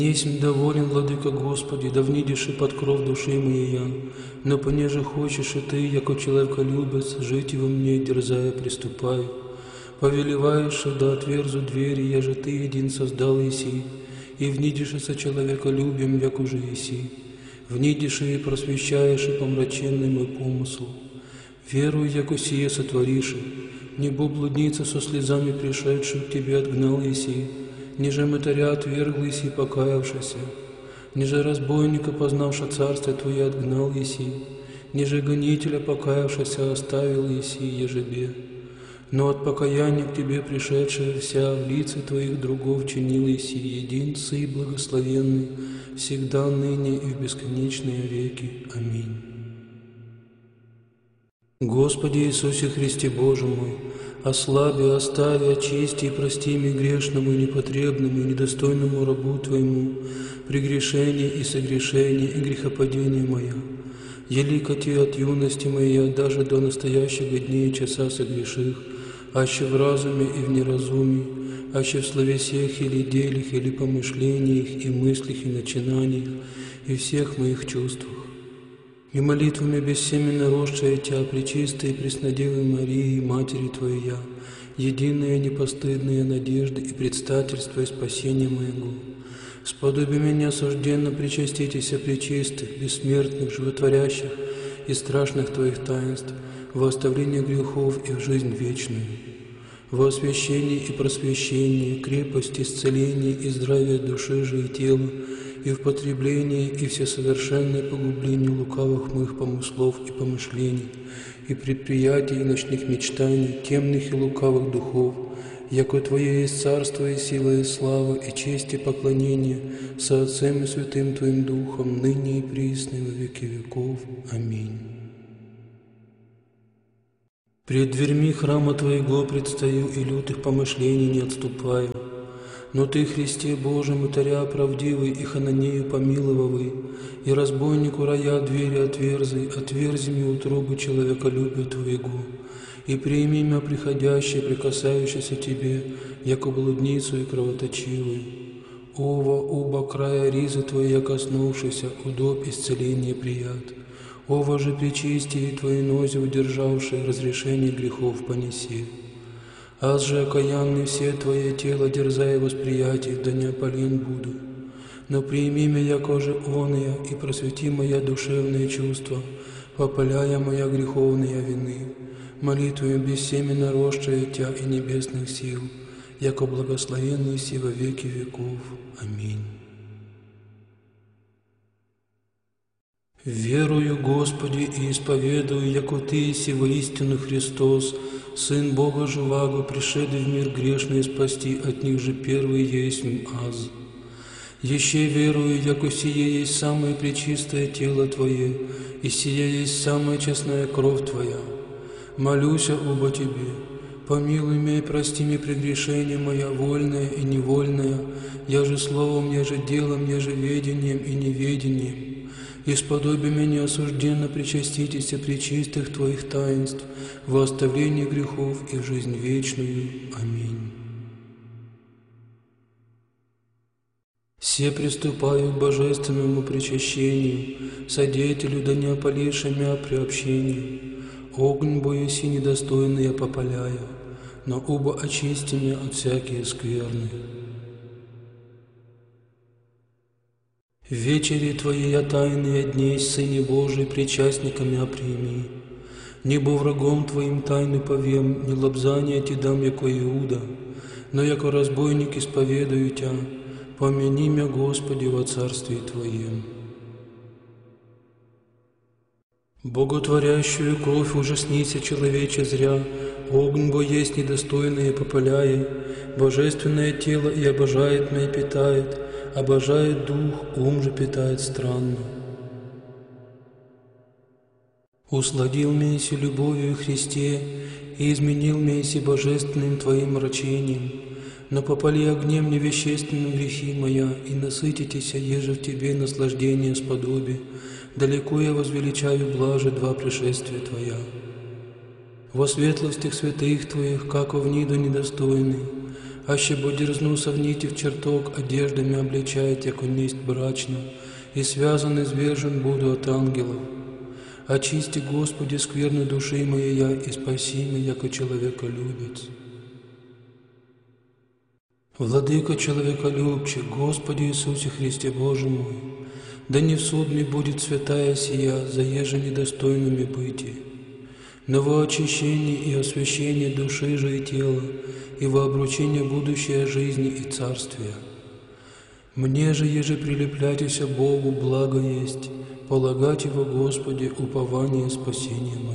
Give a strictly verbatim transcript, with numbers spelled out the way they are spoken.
Есмь доволен, владыка Господи, да внидишь под кров души моей я, но понеже хочешь и ты, яко человеколюбец, жить во мне, дерзая, приступай. Повелеваешь, да отверзу двери, я же ты един создал еси, и внидишь со человеколюбием, як уже еси. Внидишь и просвещаешь, и помраченный мой помысл. Верую, яко сие сотворишь, небо блудница со слезами пришедших к тебе отгнал еси, ниже мытаря отвергл еси, покаявшийся, ниже разбойника, познавша царствие твое, отгнал еси, ниже гонителя, покаявшийся, оставил еси ежебе. Но от покаяния к тебе пришедшая вся в лице твоих другов чинил еси, един Сы благословенный, всегда, ныне и в бесконечные веки. Аминь. Господи Иисусе Христе Боже мой, ослаби, остави, очисти и прости мне грешному и непотребному и недостойному рабу Твоему прегрешение и согрешение и грехопадение моя. Елико Ти от юности моей, даже до настоящего дня и часа согреших, аще в разуме и в неразумии, аще в словесех или делях, или помышлениях, и мыслях, и начинаниях, и всех моих чувствах. И молитвами бессеменно росшая Тя, пречистой и преснодевой Марии, Матери Твоей я, единая непостыдная надежда и предстательство и спасение моего. Сподоби меня осужденно причаститеся пречистых, бессмертных, животворящих и страшных Твоих таинств, во оставление грехов и в жизнь вечную, во освящение и просвещение, крепость, исцеление и здравие души же и тела, и в потребление и всесовершенное погубление лукавых моих помыслов и помышлений, и предприятий и ночных мечтаний, темных и лукавых духов, яко Твое есть царство и сила и слава, и честь и поклонение со Отцем и Святым Твоим Духом, ныне и присно и во веки веков. Аминь. Пред дверьми храма Твоего предстаю, и лютых помышлений не отступаю. Но Ты, Христе Боже, мытаря правдивый и хананею помиловавый, и разбойнику рая двери отверзи, отверзи мне утробу человеколюбию Твоего, и прими меня приходящее, прикасающееся Тебе, яко блудницу и кровоточивую. Ова, уба края ризы Твоя коснувшийся, удоб исцеление прият. Ова же причистие Твои нози удержавшие, разрешение грехов понеси. Аз же окаянный все Твое тело, дерзая восприятий, да не опален буду. Но прими меня, яко же оная, и просвети моя душевные чувства, попаляя моя греховные вины, молитвою бессеменно росшая Тя и небесных сил, яко благословенный си во веки веков. Аминь. Верую, Господи, и исповедую, яко Ты еси воистину Христос, Сын Бога живаго, пришедший в мир грешный спасти, от них же первый есть аз. Еще верую, яко сие есть самое пречистое тело Твое, и сие есть самая честная кровь Твоя. Молюся оба Тебе, помилуй меня и прости мне прегрешение моя, вольное и невольное, я же словом, я же делом, я же ведением и неведением. Исподоби меня осужденно причаститеся пречистых Твоих таинств, во оставление грехов и в жизнь вечную. Аминь. Все приступаю к божественному причащению, содеятелю да не опалишь мя при общении. Огонь боюси недостойный я попаляю, но оба очисти меня от всякие скверны. В вечере Твоей я тайные дней, Сыне Божий, причастниками оприми. Небо врагом Твоим тайны повем, не лобзание Ти дам, яко Иуда, но яко разбойник исповедую Тя, помяни мя, Господи, во Царстве Твоем. Боготворящую кровь ужаснися, человече зря, огонь бо есть недостойное попаляя, божественное тело и обожает меня питает, обожает дух, ум же питает странно. Усладил меня си любовью Христе, и изменил меня си божественным Твоим мрачением, но попали огнем невещественным грехи моя, и насытитеся, еже в Тебе наслаждение сподоби, далеко я возвеличаю блаже два пришествия Твоя. Во светлостях святых Твоих, како в ниду недостойный, аще бо дерзну совните в чертог, одеждами обличает, яко несть брачно, и связан и звержен буду от ангелов. Очисти, Господи, скверну души моей я, и спаси меня, яко человеколюбец. Владыка человеколюбче, Господи Иисусе Христе Боже мой, да не в суд ми будет святая сия, заеже недостойными быти, но во очищение и освящение души же и тела, и во обручение будущей жизни и царствия. Мне же, еже прилепляйтеся Богу, благо есть, полагать его, Господи, упование и спасение мое.